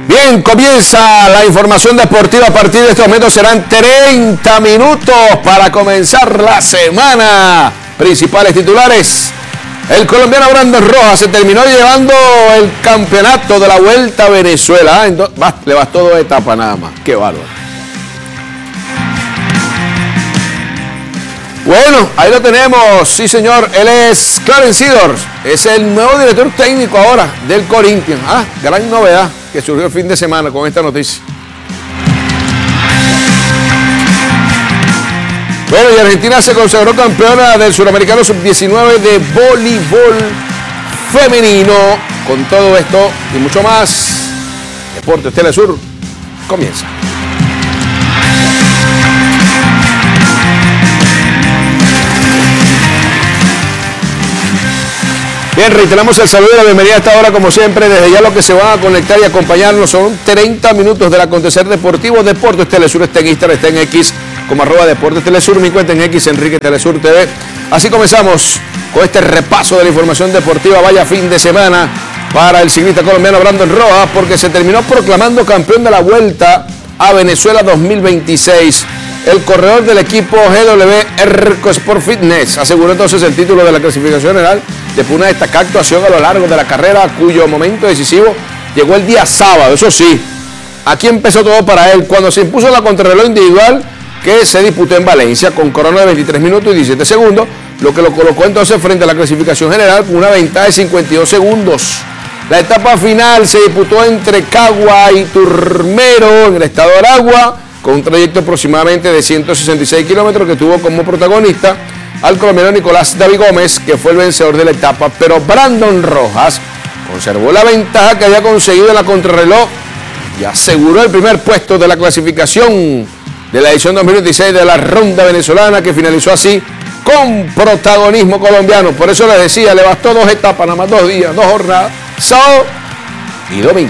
Bien, comienza la información deportiva. A partir de este momento serán 30 minutos para comenzar la semana. Principales titulares. El colombiano Brandon Rojas se terminó llevando el campeonato de la Vuelta a Venezuela. Le bastó 2 etapas nada más. Qué bárbaro. Bueno, ahí lo tenemos, sí señor, él es Clarence Seedorf, es el nuevo director técnico ahora del Corinthians. Gran novedad que surgió el fin de semana con esta noticia. Bueno, y Argentina se consagró campeona del Suramericano Sub-19 de voleibol femenino. Con todo esto y mucho más, Deportes Telesur comienza. Bien, reiteramos el saludo y la bienvenida a esta hora, como siempre, desde ya los que se van a conectar y acompañarnos. Son 30 minutos del acontecer deportivo. Deportes Telesur está en Instagram, está en X, como @Deportes Telesur, mi cuenta en X, Enrique Telesur TV. Así comenzamos con este repaso de la información deportiva. Vaya fin de semana para el ciclista colombiano Brandon Rojas, porque se terminó proclamando campeón de la Vuelta a Venezuela 2026. El corredor del equipo GW Erco Sport Fitness aseguró entonces el título de la clasificación general después de una destacada actuación a lo largo de la carrera, cuyo momento decisivo llegó el día sábado. Eso sí, aquí empezó todo para él cuando se impuso la contrarreloj individual que se disputó en Valencia con corona de 23 minutos y 17 segundos, lo que lo colocó entonces frente a la clasificación general con una ventaja de 52 segundos. La etapa final se disputó entre Cagua y Turmero en el estado de Aragua, con un trayecto aproximadamente de 166 kilómetros que tuvo como protagonista al colombiano Nicolás David Gómez, que fue el vencedor de la etapa, pero Brandon Rojas conservó la ventaja que había conseguido en la contrarreloj y aseguró el primer puesto de la clasificación de la edición 2016 de la Ronda Venezolana, que finalizó así con protagonismo colombiano. Por eso les decía, le bastó 2 etapas, nada más 2 días, 2 jornadas, sábado y domingo.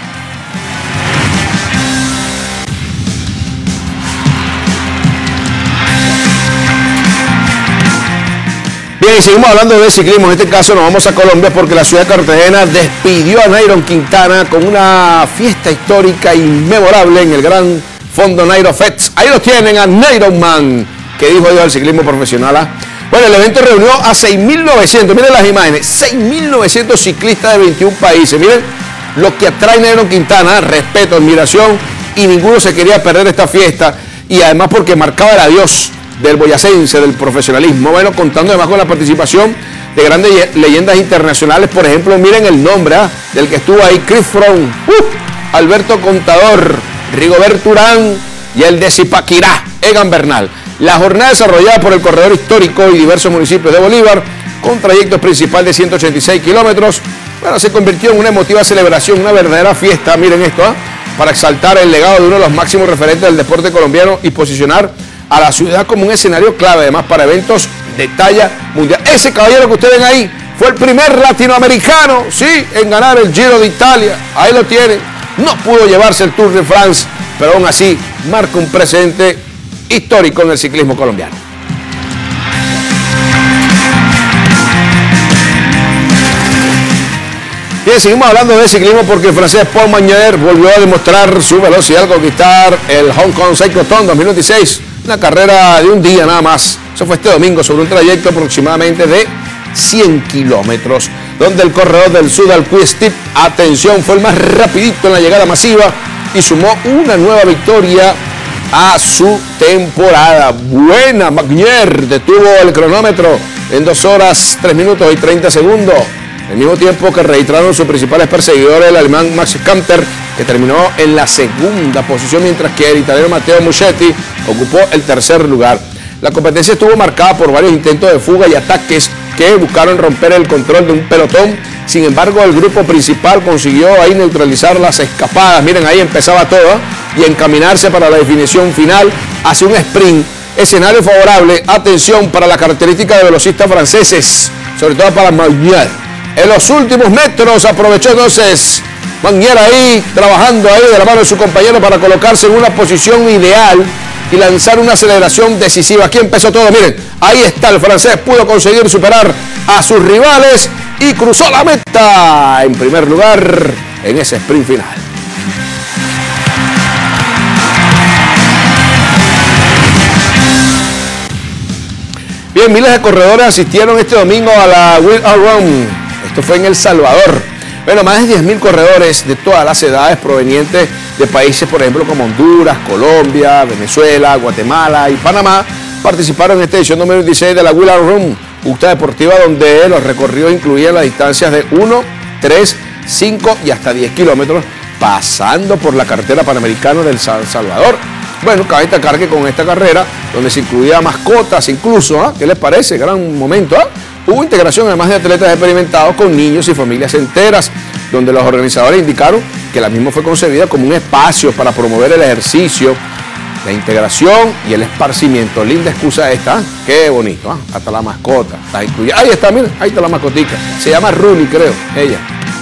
Bien, y seguimos hablando de ciclismo. En este caso nos vamos a Colombia porque la ciudad de Cartagena despidió a Nairo Quintana con una fiesta histórica y memorable en el Gran Fondo Nairo Fest. Ahí lo tienen a Nairo Man, que dijo adiós al ciclismo profesional. Bueno, el evento reunió a 6.900, miren las imágenes, 6.900 ciclistas de 21 países. Miren lo que atrae Nairo Quintana, respeto, admiración, y ninguno se quería perder esta fiesta, y además porque marcaba el adiós del boyacense, del profesionalismo. Bueno, contando además con la participación de grandes leyendas internacionales. Por ejemplo, miren el nombre del que estuvo ahí: Chris Froome, Alberto Contador, Rigoberto Urán y el de Zipaquirá, Egan Bernal. La jornada desarrollada por el corredor histórico y diversos municipios de Bolívar, con trayecto principal de 186 kilómetros, bueno, se convirtió en una emotiva celebración, una verdadera fiesta. Miren esto, para exaltar el legado de uno de los máximos referentes del deporte colombiano y posicionar a la ciudad como un escenario clave, además para eventos de talla mundial. Ese caballero que ustedes ven ahí fue el primer latinoamericano, sí, en ganar el Giro de Italia. Ahí lo tienen. No pudo llevarse el Tour de France, pero aún así marca un precedente histórico en el ciclismo colombiano. Bien, seguimos hablando de ciclismo porque el francés Paul Magnier volvió a demostrar su velocidad al conquistar el Hong Kong Cyclotron 2026. Una carrera de un día nada más. Eso fue este domingo sobre un trayecto aproximadamente de 100 kilómetros, donde el corredor del Sudal Quick-Step, atención, fue el más rapidito en la llegada masiva y sumó una nueva victoria a su temporada. Buena, Magnier detuvo el cronómetro en 2 horas, 3 minutos y 30 segundos. Al mismo tiempo que registraron sus principales perseguidores, el alemán Max Kanter, que terminó en la segunda posición, mientras que el italiano Matteo Muschetti ocupó el tercer lugar. La competencia estuvo marcada por varios intentos de fuga y ataques que buscaron romper el control de un pelotón. Sin embargo, el grupo principal consiguió ahí neutralizar las escapadas. Miren, ahí empezaba todo y encaminarse para la definición final hacia un sprint. Escenario favorable, atención, para la característica de velocistas franceses, sobre todo para Magnier. En los últimos metros aprovechó entonces Magnier ahí, trabajando ahí de la mano de su compañero para colocarse en una posición ideal y lanzar una aceleración decisiva. Aquí empezó todo, miren, ahí está el francés, pudo conseguir superar a sus rivales y cruzó la meta en primer lugar en ese sprint final. Bien, miles de corredores asistieron este domingo a la Will Run. Esto fue en El Salvador. Bueno, más de 10.000 corredores de todas las edades provenientes de países, por ejemplo, como Honduras, Colombia, Venezuela, Guatemala y Panamá participaron en esta edición número 16 de la Will Run, justa deportiva donde los recorridos incluían las distancias de 1, 3, 5 y hasta 10 kilómetros, pasando por la carretera panamericana del San Salvador. Bueno, cabe destacar que con esta carrera, donde se incluía mascotas incluso, ¿qué les parece? Gran momento, Hubo integración además de atletas experimentados con niños y familias enteras, donde los organizadores indicaron que la misma fue concebida como un espacio para promover el ejercicio, la integración y el esparcimiento. Linda excusa esta, qué bonito, hasta la mascota está incluida. Ahí está, miren, ahí está la mascotica. Se llama Ruli, creo, ella.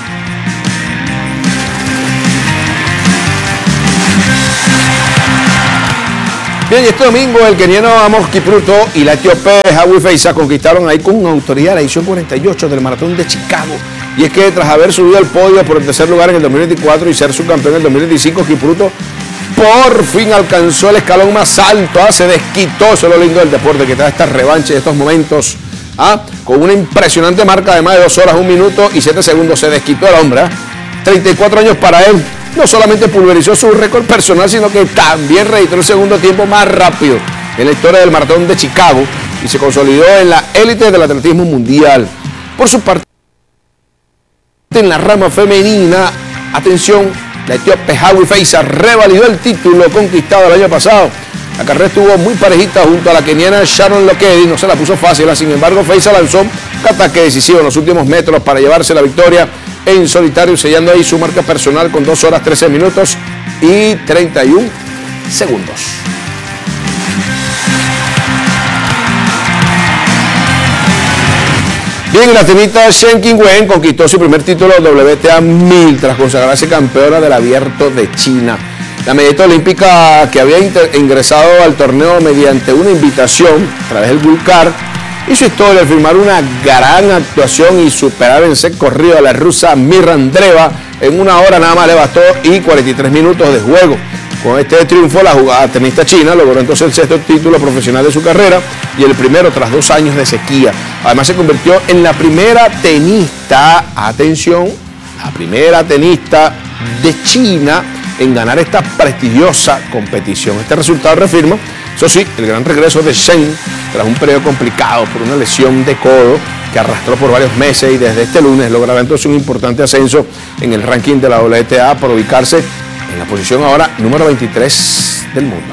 Bien, y este domingo el keniano Amos Kipruto y la etíope Hawi Feisa conquistaron ahí con autoridad la edición 48 del Maratón de Chicago. Y es que tras haber subido al podio por el tercer lugar en el 2024 y ser subcampeón en el 2025, Kipruto por fin alcanzó el escalón más alto, se desquitó. Eso es lo lindo del deporte, que te da esta revancha de estos momentos, con una impresionante marca de más de 2 horas, 1 minuto y 7 segundos. Se desquitó el hombre, 34 años para él. No solamente pulverizó su récord personal, sino que también registró el segundo tiempo más rápido en la historia del Maratón de Chicago y se consolidó en la élite del atletismo mundial. Por su parte, en la rama femenina, atención, la etíope Hawi Feisa revalidó el título conquistado el año pasado. La carrera estuvo muy parejita junto a la keniana Sharon Lokedi, no se la puso fácil, sin embargo Feisa lanzó un ataque decisivo en los últimos metros para llevarse la victoria en solitario, sellando ahí su marca personal con 2 horas, 13 minutos y 31 segundos. Bien, la tenista Shen Qingwen conquistó su primer título WTA 1000 tras consagrarse campeona del Abierto de China. La medallista olímpica, que había ingresado al torneo mediante una invitación a través del Vulcar, hizo historia al firmar una gran actuación y superar en set corrido a la rusa Mira Andreeva en 1 hora nada más le bastó y 43 minutos de juego. Con este triunfo, la jugada tenista china logró entonces el 6º título profesional de su carrera y el primero tras 2 años de sequía. Además se convirtió en la primera tenista, atención, la primera tenista de China en ganar esta prestigiosa competición. Este resultado reafirma, eso sí, el gran regreso de Shen tras un periodo complicado por una lesión de codo que arrastró por varios meses y desde este lunes logrará entonces un importante ascenso en el ranking de la WTA para ubicarse en la posición ahora número 23 del mundo.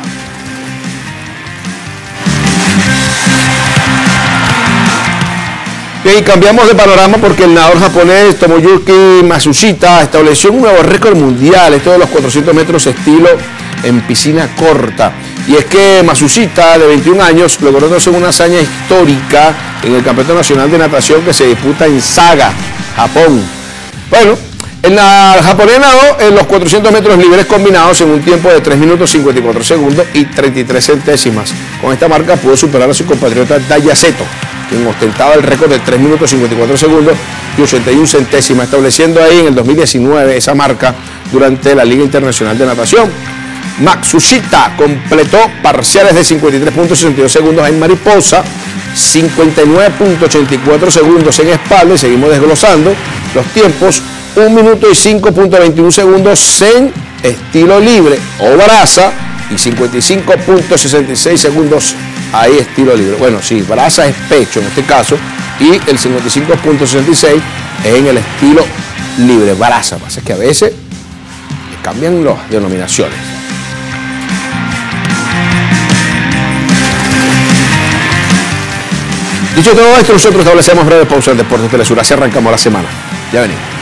Y cambiamos de panorama porque el nadador japonés Tomoyuki Matsushita estableció un nuevo récord mundial, esto de los 400 metros estilo en piscina corta. Y es que Matsushita, de 21 años, logró entonces una hazaña histórica en el Campeonato Nacional de Natación que se disputa en Saga, Japón. Bueno, el japonés nadó en los 400 metros libres combinados en un tiempo de 3 minutos 54 segundos y 33 centésimas. Con esta marca pudo superar a su compatriota Daya Seto, quien ostentaba el récord de 3 minutos 54 segundos y 81 centésimas, estableciendo ahí en el 2019 esa marca durante la Liga Internacional de Natación. Matsushita completó parciales de 53.62 segundos en mariposa, 59.84 segundos en espalda, y seguimos desglosando los tiempos, 1 minuto y 5.21 segundos en estilo libre o braza y 55.66 segundos ahí estilo libre. Bueno, sí, braza es pecho en este caso y el 55.66 en el estilo libre, braza. Pasa que a veces cambian las denominaciones. Dicho todo esto, nosotros establecemos breve pausa en Deportes Telesur. Así arrancamos la semana. Ya venimos.